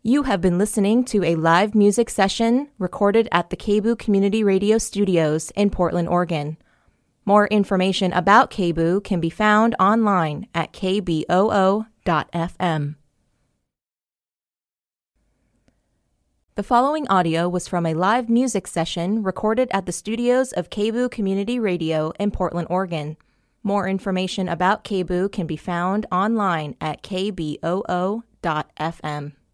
You have been listening to a live music session recorded at the KBOO Community Radio Studios in Portland, Oregon. More information about KBOO can be found online at kboo.fm. The following audio was from a live music session recorded at the studios of KBOO Community Radio in Portland, Oregon. More information about KBOO can be found online at kboo.fm.